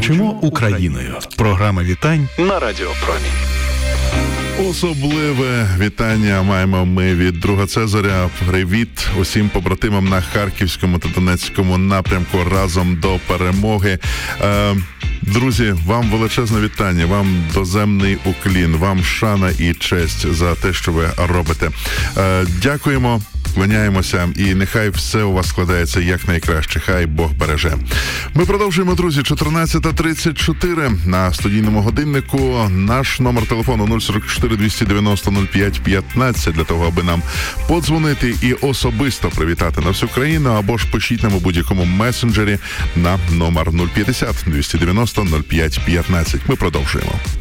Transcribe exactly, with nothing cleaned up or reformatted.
Звучимо Україною. Програма вітань на Радіо Промінь. Особливе вітання маємо ми від друга Цезаря. Привіт усім побратимам на Харківському та Донецькому напрямку разом до перемоги. Е, друзі, вам величезне вітання, вам доземний уклін, вам шана і честь за те, що ви робите. Е, дякуємо. Кланяємося, і нехай все у вас складається якнайкраще. Хай Бог береже. Ми продовжуємо, друзі. чотирнадцята тридцять чотири на студійному годиннику. Наш номер телефону нуль сорок чотири двісті дев'яносто нуль п'ять п'ятнадцять для того, аби нам подзвонити і особисто привітати на всю країну, або ж пишіть нам у будь-якому месенджері на номер нуль п'ятдесят двісті дев'яносто нуль п'ять п'ятнадцять. Ми продовжуємо.